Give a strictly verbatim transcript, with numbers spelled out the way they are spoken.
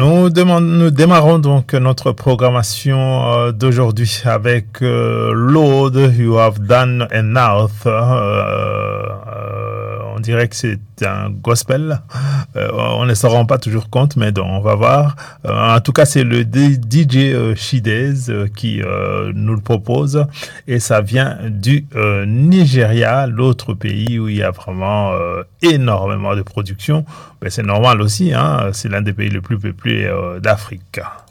Nous, demandons, nous démarrons donc notre programmation euh, d'aujourd'hui avec euh, Lord, You Have Done Enough. Euh, euh, on dirait que c'est un gospel. Euh, on ne s'en rend pas toujours compte, mais donc, on va voir. Euh, en tout cas, c'est le D J euh, Shidez euh, qui euh, nous le propose. Et ça vient du euh, Nigeria, l'autre pays où il y a vraiment euh, énormément de production. Ben, c'est normal aussi, hein, c'est l'un des pays les plus peuplés euh, d'Afrique.